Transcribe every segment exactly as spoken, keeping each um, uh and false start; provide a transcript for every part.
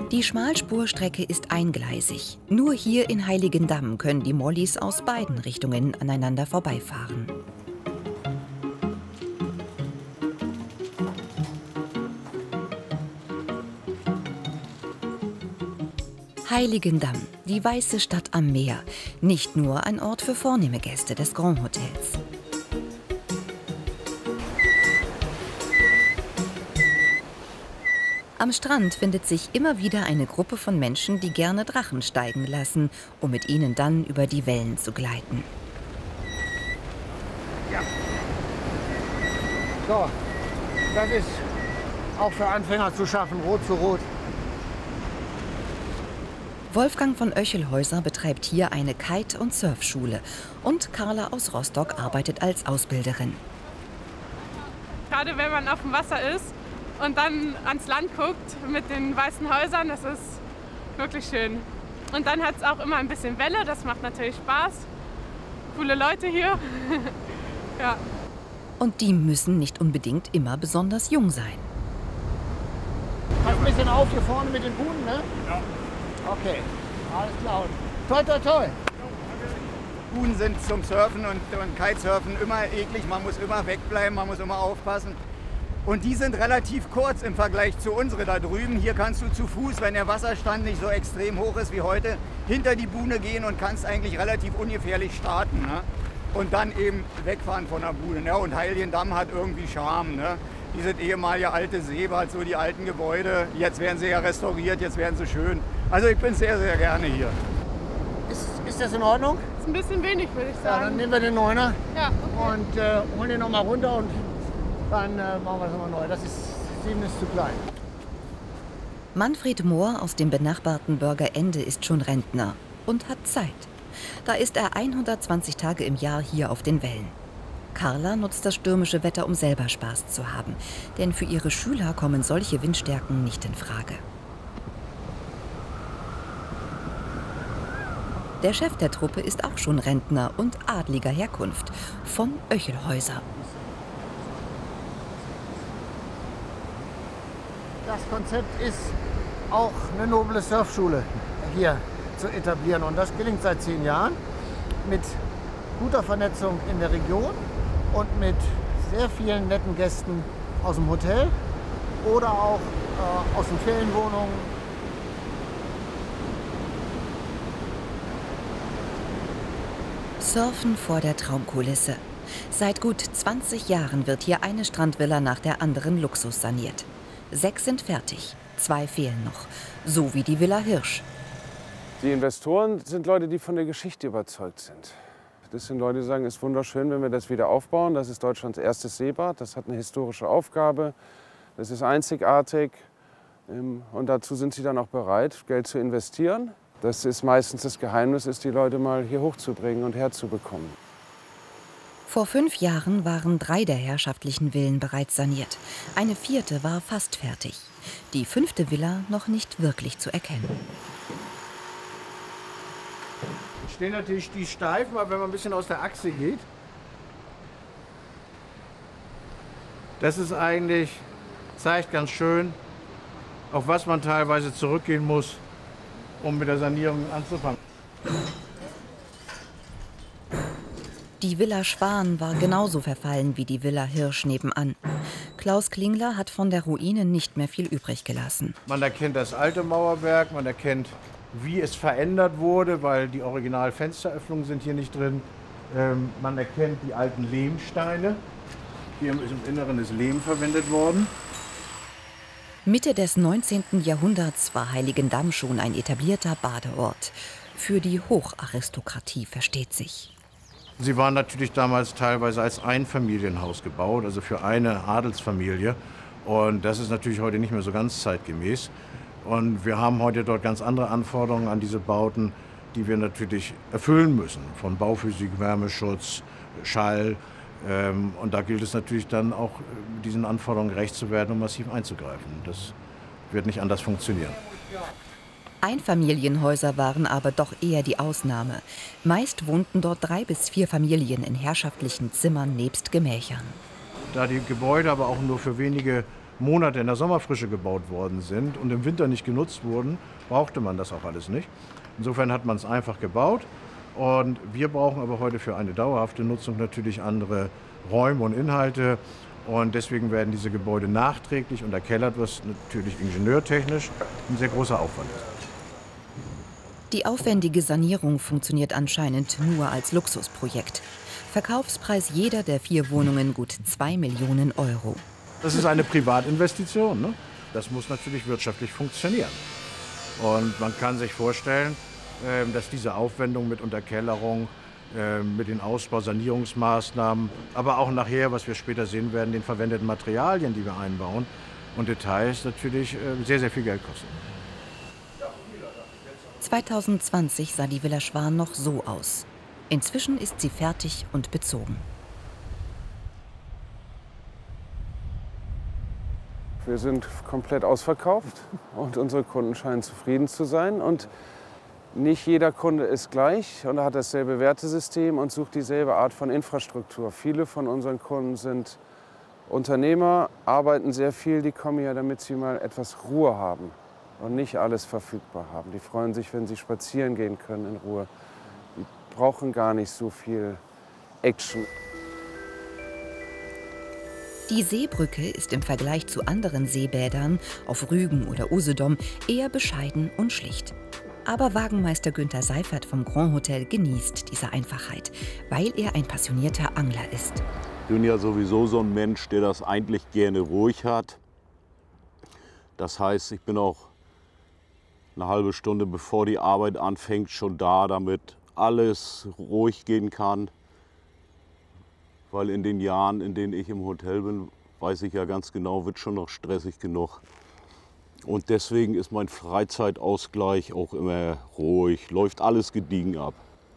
Die Schmalspurstrecke ist eingleisig. Nur hier in Heiligendamm können die Mollys aus beiden Richtungen aneinander vorbeifahren. Heiligendamm, die weiße Stadt am Meer. Nicht nur ein Ort für vornehme Gäste des Grand Hotels. Am Strand findet sich immer wieder eine Gruppe von Menschen, die gerne Drachen steigen lassen, um mit ihnen dann über die Wellen zu gleiten. Ja. So, das ist auch für Anfänger zu schaffen, Rot zu Rot. Wolfgang von Oechelhäuser betreibt hier eine Kite- und Surfschule und Carla aus Rostock arbeitet als Ausbilderin. Gerade wenn man auf dem Wasser ist und dann ans Land guckt mit den weißen Häusern, das ist wirklich schön. Und dann hat es auch immer ein bisschen Welle, das macht natürlich Spaß. Coole Leute hier. Ja. Und die müssen nicht unbedingt immer besonders jung sein. Pass ein bisschen auf hier vorne mit den Buhnen, ne? Ja. Okay, alles klar. Toi, toi, toi. Buhnen sind zum Surfen und, und Kitesurfen immer eklig. Man muss immer wegbleiben, man muss immer aufpassen. Und die sind relativ kurz im Vergleich zu unsere da drüben. Hier kannst du zu Fuß, wenn der Wasserstand nicht so extrem hoch ist wie heute, hinter die Buhne gehen und kannst eigentlich relativ ungefährlich starten. Ne? Und dann eben wegfahren von der Buhne. Ne? Und Heiligendamm hat irgendwie Charme. Ne? Dieses ehemalige alte Seebad, so die alten Gebäude. Jetzt werden sie ja restauriert, jetzt werden sie schön. Also ich bin sehr, sehr gerne hier. Ist, ist das in Ordnung? Ist ein bisschen wenig, würde ich sagen. Ja, dann nehmen wir den Neuner Ja, okay. und äh, holen den nochmal runter und dann äh, machen wir es nochmal neu. Das ist, sieben ist zu klein. Manfred Mohr aus dem benachbarten Börger Ende ist schon Rentner und hat Zeit. Da ist er hundertzwanzig Tage im Jahr hier auf den Wellen. Carla nutzt das stürmische Wetter, um selber Spaß zu haben. Denn für ihre Schüler kommen solche Windstärken nicht in Frage. Der Chef der Truppe ist auch schon Rentner und adliger Herkunft, von Oechelhäuser. Das Konzept ist auch eine noble Surfschule hier zu etablieren. Und das gelingt seit zehn Jahren mit guter Vernetzung in der Region und mit sehr vielen netten Gästen aus dem Hotel oder auch äh, aus den Ferienwohnungen. Surfen vor der Traumkulisse. Seit gut zwanzig Jahren wird hier eine Strandvilla nach der anderen Luxus saniert. Sechs sind fertig, zwei fehlen noch, so wie die Villa Hirsch. Die Investoren sind Leute, die von der Geschichte überzeugt sind. Das sind Leute, die sagen, es ist wunderschön, wenn wir das wieder aufbauen. Das ist Deutschlands erstes Seebad, das hat eine historische Aufgabe, das ist einzigartig. Und dazu sind sie dann auch bereit, Geld zu investieren. Das ist meistens das Geheimnis, ist, die Leute mal hier hochzubringen und herzubekommen. Vor fünf Jahren waren drei der herrschaftlichen Villen bereits saniert. Eine vierte war fast fertig. Die fünfte Villa noch nicht wirklich zu erkennen. Jetzt stehen natürlich die Steifen, aber wenn man ein bisschen aus der Achse geht, das ist eigentlich, zeigt ganz schön, auf was man teilweise zurückgehen muss, um mit der Sanierung anzufangen. Die Villa Schwan war genauso verfallen wie die Villa Hirsch nebenan. Klaus Klingler hat von der Ruine nicht mehr viel übrig gelassen. Man erkennt das alte Mauerwerk, man erkennt, wie es verändert wurde, weil die Originalfensteröffnungen sind hier nicht drin. Ähm, man erkennt die alten Lehmsteine. Hier ist im Inneren ist Lehm verwendet worden. Mitte des neunzehnten Jahrhunderts war Heiligendamm schon ein etablierter Badeort. Für die Hocharistokratie, versteht sich. Sie waren natürlich damals teilweise als Einfamilienhaus gebaut, also für eine Adelsfamilie. Und das ist natürlich heute nicht mehr so ganz zeitgemäß. Und wir haben heute dort ganz andere Anforderungen an diese Bauten, die wir natürlich erfüllen müssen. Von Bauphysik, Wärmeschutz, Schall. Und da gilt es natürlich dann auch, diesen Anforderungen gerecht zu werden und massiv einzugreifen. Das wird nicht anders funktionieren. Einfamilienhäuser waren aber doch eher die Ausnahme. Meist wohnten dort drei bis vier Familien in herrschaftlichen Zimmern nebst Gemächern. Da die Gebäude aber auch nur für wenige Monate in der Sommerfrische gebaut worden sind und im Winter nicht genutzt wurden, brauchte man das auch alles nicht. Insofern hat man es einfach gebaut. Und wir brauchen aber heute für eine dauerhafte Nutzung natürlich andere Räume und Inhalte. Und deswegen werden diese Gebäude nachträglich unterkellert, was natürlich ingenieurtechnisch ein sehr großer Aufwand ist. Die aufwendige Sanierung funktioniert anscheinend nur als Luxusprojekt. Verkaufspreis jeder der vier Wohnungen gut zwei Millionen Euro. Das ist eine Privatinvestition, ne? Das muss natürlich wirtschaftlich funktionieren. Und man kann sich vorstellen, dass diese Aufwendung mit Unterkellerung, mit den Ausbau-, Sanierungsmaßnahmen, aber auch nachher, was wir später sehen werden, den verwendeten Materialien, die wir einbauen und Details natürlich sehr, sehr viel Geld kosten. zweitausendzwanzig sah die Villa Schwan noch so aus. Inzwischen ist sie fertig und bezogen. Wir sind komplett ausverkauft und unsere Kunden scheinen zufrieden zu sein. Und nicht jeder Kunde ist gleich und hat dasselbe Wertesystem und sucht dieselbe Art von Infrastruktur. Viele von unseren Kunden sind Unternehmer, arbeiten sehr viel, die kommen ja, damit sie mal etwas Ruhe haben und nicht alles verfügbar haben. Die freuen sich, wenn sie spazieren gehen können in Ruhe. Die brauchen gar nicht so viel Action. Die Seebrücke ist im Vergleich zu anderen Seebädern auf Rügen oder Usedom eher bescheiden und schlicht. Aber Wagenmeister Günther Seifert vom Grand Hotel genießt diese Einfachheit, weil er ein passionierter Angler ist. Ich bin ja sowieso so ein Mensch, der das eigentlich gerne ruhig hat. Das heißt, ich bin auch eine halbe Stunde bevor die Arbeit anfängt schon da, damit alles ruhig gehen kann. Weil in den Jahren, in denen ich im Hotel bin, weiß ich ja ganz genau, wird schon noch stressig genug. Und deswegen ist mein Freizeitausgleich auch immer ruhig, läuft alles gediegen ab.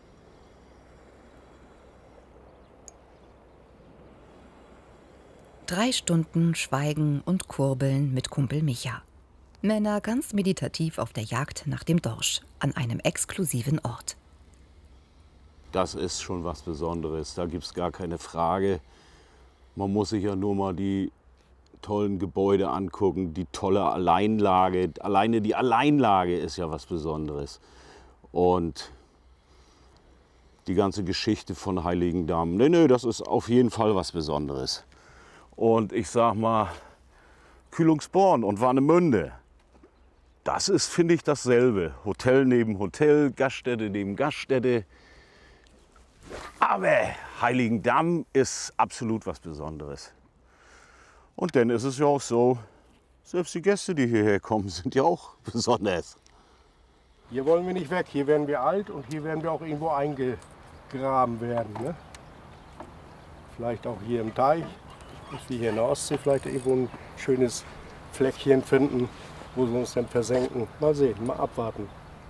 Drei Stunden Schweigen und Kurbeln mit Kumpel Micha. Männer ganz meditativ auf der Jagd nach dem Dorsch an einem exklusiven Ort. Das ist schon was Besonderes, da gibt es gar keine Frage. Man muss sich ja nur mal die tollen Gebäude angucken, die tolle Alleinlage. Alleine die Alleinlage ist ja was Besonderes. Und die ganze Geschichte von Heiligendamm, nee, nee, das ist auf jeden Fall was Besonderes. Und ich sag mal, Kühlungsborn und Warnemünde, das ist, finde ich, dasselbe. Hotel neben Hotel, Gaststätte neben Gaststätte. Aber Heiligendamm ist absolut was Besonderes. Und dann ist es ja auch so, selbst die Gäste, die hierher kommen, sind ja auch besonders. Hier wollen wir nicht weg, hier werden wir alt und hier werden wir auch irgendwo eingegraben werden. Ne? Vielleicht auch hier im Teich, dass wir hier in der Ostsee vielleicht irgendwo ein schönes Fleckchen finden, wo sie uns dann versenken. Mal sehen, mal abwarten.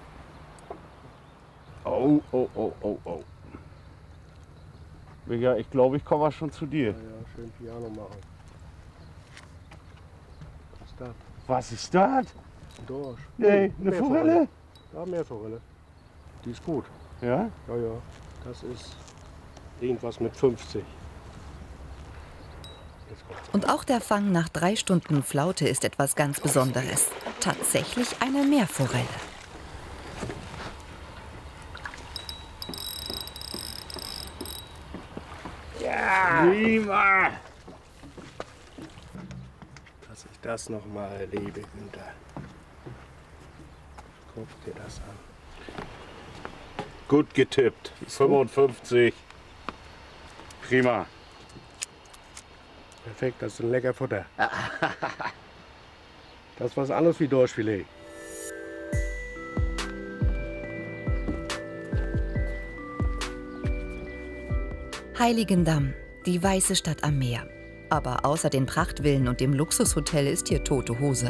Oh, oh, oh, oh, oh. Ja, ich glaube, ich komme schon zu dir. Ja, ja, schön Piano machen. Was ist das? Was ist das? Ein Dorsch. Nee, eine Forelle? Ja, Meerforelle. Die ist gut. Ja? Ja, ja. Das ist irgendwas mit fünfzig. Und auch der Fang nach drei Stunden Flaute ist etwas ganz Besonderes. Tatsächlich eine Meerforelle. Ja, prima. Dass ich das noch mal erlebe, Günther. Guck dir das an. Gut getippt. fünfundfünfzig. Prima. Perfekt, das ist ein lecker Futter. Das ist was anderes wie Dorschfilet. Heiligendamm, die weiße Stadt am Meer. Aber außer den Prachtvillen und dem Luxushotel ist hier tote Hose.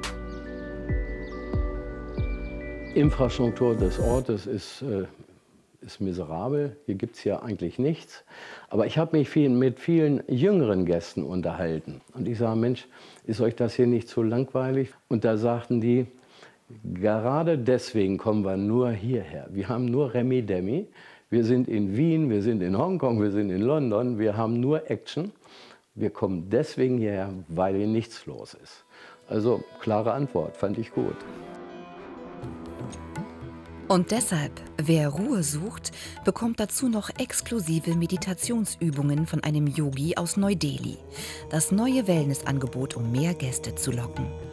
Infrastruktur des Ortes ist, äh, ist miserabel. Hier gibt es ja eigentlich nichts. Aber ich habe mich viel, mit vielen jüngeren Gästen unterhalten. Und ich sage, Mensch, ist euch das hier nicht zu langweilig? Und da sagten die, gerade deswegen kommen wir nur hierher. Wir haben nur Remi Demi. Wir sind in Wien, wir sind in Hongkong, wir sind in London. Wir haben nur Action. Wir kommen deswegen hierher, weil hier nichts los ist. Also klare Antwort, fand ich gut. Und deshalb, wer Ruhe sucht, bekommt dazu noch exklusive Meditationsübungen von einem Yogi aus Neu-Delhi. Das neue Wellnessangebot, um mehr Gäste zu locken.